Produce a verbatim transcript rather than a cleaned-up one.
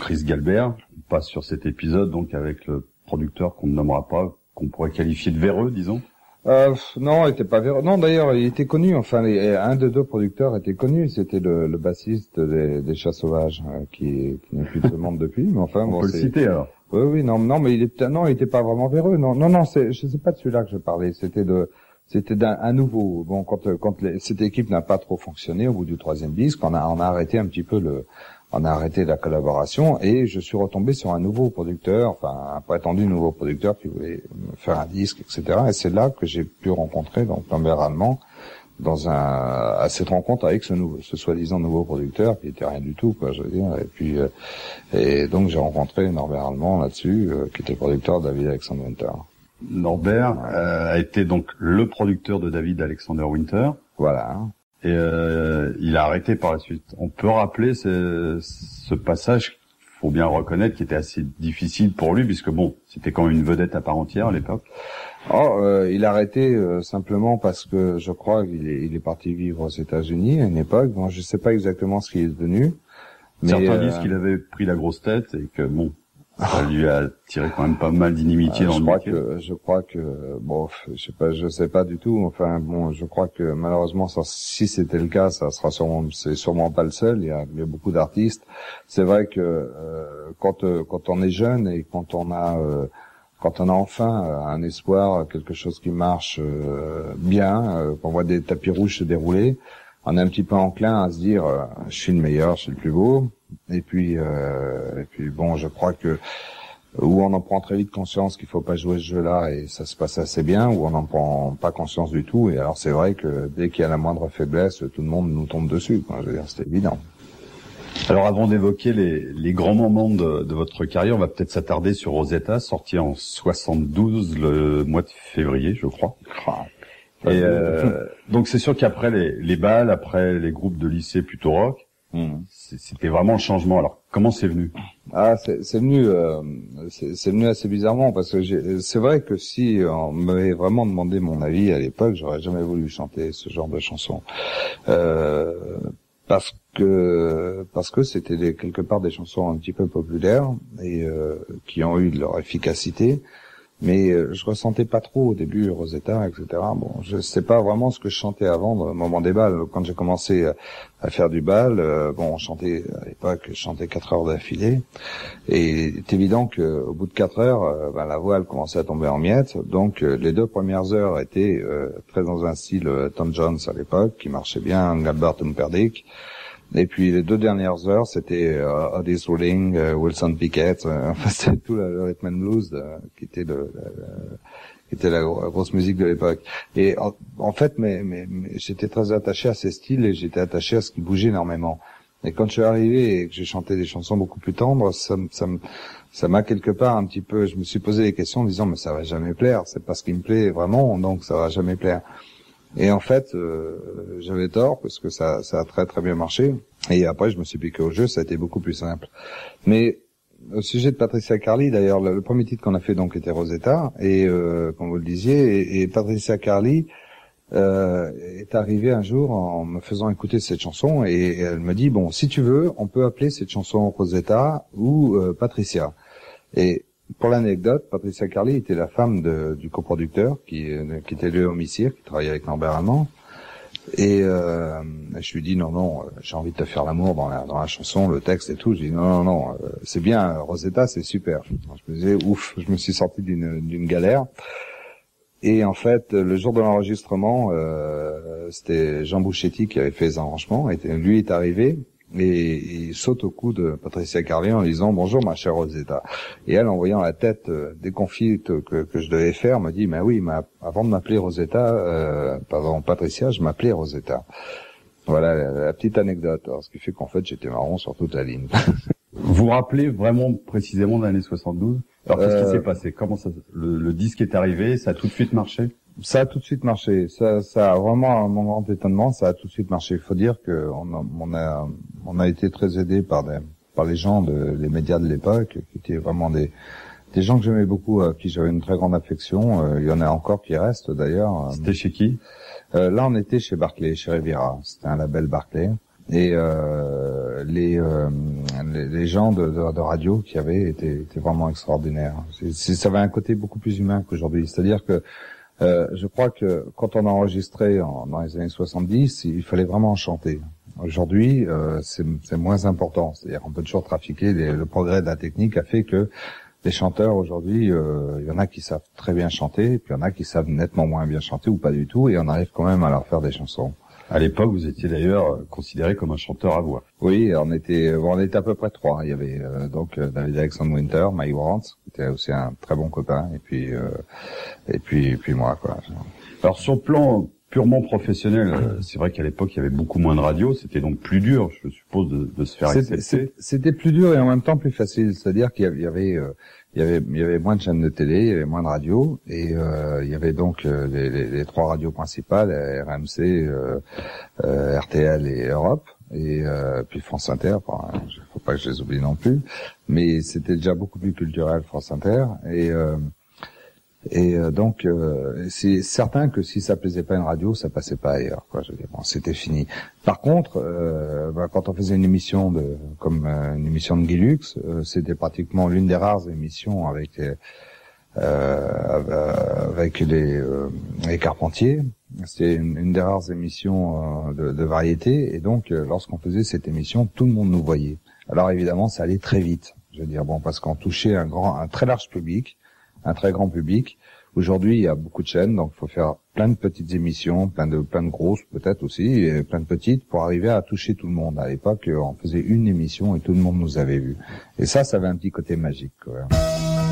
Chris Galbert. On passe sur cet épisode donc avec le producteur qu'on ne nommera pas, qu'on pourrait qualifier de véreux, disons. Euh, non, il était pas véreux. Non, d'ailleurs, il était connu. Enfin, les, un des deux producteurs était connu. C'était le, le bassiste des, des Chats Sauvages, euh, qui, qui n'est plus de ce monde depuis. Mais enfin, on bon, peut le citer alors. Oui, oui, non, non, mais il était, non, il était pas vraiment véreux. Non, non, non, c'est, je sais pas de celui-là que je parlais. C'était de, c'était d'un un nouveau. Bon, quand, quand les, cette équipe n'a pas trop fonctionné au bout du troisième disque, on a, on a arrêté un petit peu le, on a arrêté la collaboration et je suis retombé sur un nouveau producteur, enfin un prétendu nouveau producteur qui voulait faire un disque, et cetera. Et c'est là que j'ai pu rencontrer donc Lambert Allemand dans un à cette rencontre avec ce nouveau, ce soi-disant nouveau producteur qui était rien du tout, quoi, je veux dire. Et puis euh, et donc j'ai rencontré Norbert Allemand là-dessus, euh, qui était producteur de David Alexander Winter. Norbert euh, a été donc le producteur de David Alexander Winter. Voilà. Hein. Et euh, il a arrêté par la suite. On peut rappeler ce, ce passage, faut bien reconnaître, qui était assez difficile pour lui, puisque bon, c'était quand même une vedette à part entière à l'époque. Oh, euh, il a arrêté euh, simplement parce que je crois qu'il est, il est parti vivre aux États-Unis à une époque. Bon, je sais pas exactement ce qu'il est devenu. Mais certains euh, disent qu'il avait pris la grosse tête et que bon, ça lui a tiré quand même pas mal d'inimitié euh, dans je le crois métier. que je crois que bon, je sais pas, je sais pas du tout. Enfin bon, je crois que malheureusement, ça, si c'était le cas, ça sera sûrement, c'est sûrement pas le seul. Il y a, il y a beaucoup d'artistes. C'est vrai que euh, quand euh, quand on est jeune et quand on a euh, quand on a enfin euh, un espoir, quelque chose qui marche euh, bien, euh, qu'on voit des tapis rouges se dérouler, on est un petit peu enclin à se dire euh, je suis le meilleur, je suis le plus beau. Et puis euh, et puis bon, je crois que ou on en prend très vite conscience qu'il faut pas jouer ce jeu-là et ça se passe assez bien, ou on n'en prend pas conscience du tout. Et alors c'est vrai que dès qu'il y a la moindre faiblesse, tout le monde nous tombe dessus, quoi. Je veux dire, c'est évident. Alors avant d'évoquer les, les grands moments de, de votre carrière, on va peut-être s'attarder sur Rosetta, sorti en soixante-douze, le mois de février, je crois. Et euh, donc c'est sûr qu'après les, les balles, après les groupes de lycée plutôt rock, mmh. c'était vraiment le changement. Alors comment c'est venu? Ah, c'est, c'est venu, euh, c'est, c'est venu assez bizarrement parce que j'ai, c'est vrai que si on m'avait vraiment demandé mon avis à l'époque, j'aurais jamais voulu chanter ce genre de chansons. Euh, parce que parce que c'était des, quelque part des chansons un petit peu populaires et euh, qui ont eu de leur efficacité. Mais euh, je ressentais pas trop au début Rosetta, et cetera. Bon, je sais pas vraiment ce que je chantais avant, au moment des balles. Quand j'ai commencé à, à faire du bal, euh, bon, on chantait à l'époque, je chantais quatre heures d'affilée, et c'est évident que au bout de quatre heures, euh, ben, la voix elle commençait à tomber en miettes. Donc euh, les deux premières heures étaient euh, très dans un style euh, Tom Jones à l'époque, qui marchait bien, Gilbert Humperdinck. Et puis les deux dernières heures, c'était euh, Otis Redding, euh, Wilson Pickett, euh, enfin c'était tout le, le rhythm and blues euh, qui était le, le, le qui était la, la grosse musique de l'époque. Et en, en fait, mais, mais, mais j'étais très attaché à ces styles et j'étais attaché à ce qui bougeait énormément. Et quand je suis arrivé et que j'ai chanté des chansons beaucoup plus tendres, ça, ça, ça m'a quelque part un petit peu. Je me suis posé des questions en disant mais ça va jamais plaire. C'est pas ce qui me plaît vraiment, donc ça va jamais plaire. Et en fait, euh, j'avais tort parce que ça, ça a très très bien marché. Et après, je me suis piqué au jeu, ça a été beaucoup plus simple. Mais au sujet de Patricia Carly, d'ailleurs, le, le premier titre qu'on a fait donc était Rosetta, et euh, comme vous le disiez, et, et Patricia Carly euh, est arrivée un jour en me faisant écouter cette chanson, et, et elle me dit bon, si tu veux, on peut appeler cette chanson Rosetta ou euh, Patricia. Et pour l'anecdote, Patricia Carly était la femme de, du coproducteur qui, qui était Léo Missire, qui travaillait avec Norbert Allemand. Et euh, je lui dis non, non, j'ai envie de te faire l'amour dans la, dans la chanson, le texte et tout. Je dis non, non, non, c'est bien, Rosetta, c'est super. Je me disais ouf, je me suis sorti d'une, d'une galère. Et en fait, le jour de l'enregistrement, euh, c'était Jean Bouchetti qui avait fait les arrangements. Et lui est arrivé. Et il saute au cou de Patricia Carly en disant bonjour ma chère Rosetta. Et elle, en voyant la tête euh, déconfite que, que je devais faire, me dit mais oui, mais avant de m'appeler Rosetta, euh, pardon Patricia, je m'appelais Rosetta. Voilà la, la petite anecdote. Alors, ce qui fait qu'en fait j'étais marron sur toute la ligne. Vous vous rappelez vraiment précisément de l'année soixante-douze? Alors qu'est-ce euh, qui s'est passé? Comment ça, le, le disque est arrivé? Ça a tout de suite marché? Ça a tout de suite marché. Ça, ça a vraiment, à mon grand étonnement, ça a tout de suite marché. Il faut dire que on a, on a, on a été très aidé par des, par les gens, de, les médias de l'époque, qui étaient vraiment des, des gens que j'aimais beaucoup, à qui j'avais une très grande affection. Euh, il y en a encore qui restent d'ailleurs. C'était chez qui? euh, Là, on était chez Barclay, chez Riviera. C'était un label Barclay. Et euh, les, euh, les, les gens de, de, de radio qui avaient étaient, étaient vraiment extraordinaires. C'est, c'est, ça avait un côté beaucoup plus humain qu'aujourd'hui. C'est-à-dire que euh, je crois que quand on a enregistré en, dans les années soixante-dix, il fallait vraiment chanter. Aujourd'hui, euh, c'est, c'est moins important. C'est-à-dire qu'on peut toujours trafiquer. Les, le progrès de la technique a fait que les chanteurs aujourd'hui, euh, il y en a qui savent très bien chanter, et puis il y en a qui savent nettement moins bien chanter ou pas du tout, et on arrive quand même à leur faire des chansons. À l'époque, vous étiez d'ailleurs considéré comme un chanteur à voix. Oui, on était, bon, on était à peu près trois. Il y avait euh, donc David Alexander Winter, Mike Warrants, qui était aussi un très bon copain, et puis euh, et puis et puis moi, quoi. Alors sur le plan purement professionnel, c'est vrai qu'à l'époque il y avait beaucoup moins de radio, c'était donc plus dur, je suppose, de, de se faire accepter. C'était, c'était plus dur et en même temps plus facile, c'est-à-dire qu'il y avait, il y avait, euh, il y avait, il y avait moins de chaînes de télé, il y avait moins de radios, et euh, il y avait donc euh, les, les, les trois radios principales, R M C, euh, euh, R T L et Europe, et euh, puis France Inter. Enfin, faut pas que je les oublie non plus, mais c'était déjà beaucoup plus culturel France Inter, et euh, Et euh, donc, euh, c'est certain que si ça plaisait pas une radio, ça passait pas ailleurs, quoi. Je veux dire, bon, c'était fini. Par contre, euh, bah, quand on faisait une émission de, comme euh, une émission de Guy Lux, euh, c'était pratiquement l'une des rares émissions avec les, euh, avec les, euh, les Carpentiers. C'était une, une des rares émissions euh, de, de variété, et donc euh, lorsqu'on faisait cette émission, tout le monde nous voyait. Alors évidemment, ça allait très vite. Je veux dire, bon, parce qu'on touchait un grand, un très large public. Un très grand public. Aujourd'hui, il y a beaucoup de chaînes, donc il faut faire plein de petites émissions, plein de plein de grosses peut-être aussi, et plein de petites pour arriver à toucher tout le monde. À l'époque, on faisait une émission et tout le monde nous avait vus. Et ça, ça avait un petit côté magique, quoi.